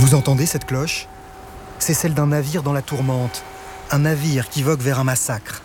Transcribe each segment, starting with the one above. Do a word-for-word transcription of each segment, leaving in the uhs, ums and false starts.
Vous entendez cette cloche? C'est celle d'un navire dans la tourmente. Un navire qui vogue vers un massacre.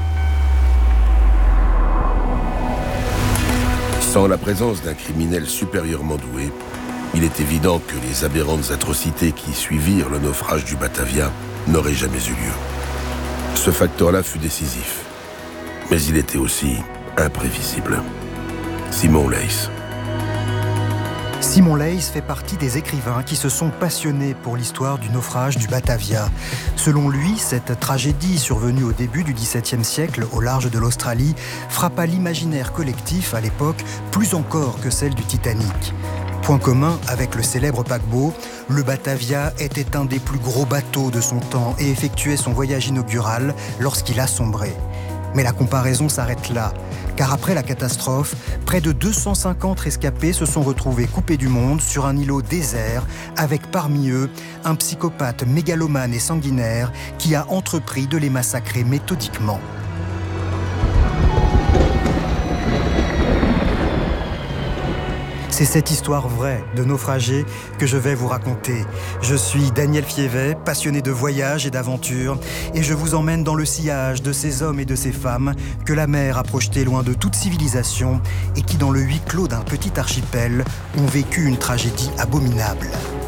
Sans la présence d'un criminel supérieurement doué, il est évident que les aberrantes atrocités qui suivirent le naufrage du Batavia n'auraient jamais eu lieu. Ce facteur-là fut décisif, mais il était aussi imprévisible. Simon Leys. Simon Leys fait partie des écrivains qui se sont passionnés pour l'histoire du naufrage du Batavia. Selon lui, cette tragédie survenue au début du dix-septième siècle au large de l'Australie frappa l'imaginaire collectif à l'époque plus encore que celle du Titanic. Point commun avec le célèbre paquebot, le Batavia était un des plus gros bateaux de son temps et effectuait son voyage inaugural lorsqu'il a sombré. Mais la comparaison s'arrête là, car après la catastrophe, près de deux cent cinquante rescapés se sont retrouvés coupés du monde sur un îlot désert, avec parmi eux un psychopathe mégalomane et sanguinaire qui a entrepris de les massacrer méthodiquement. C'est cette histoire vraie de naufragés que je vais vous raconter. Je suis Daniel Fievet, passionné de voyage et d'aventure, et je vous emmène dans le sillage de ces hommes et de ces femmes que la mer a projetés loin de toute civilisation et qui, dans le huis clos d'un petit archipel, ont vécu une tragédie abominable.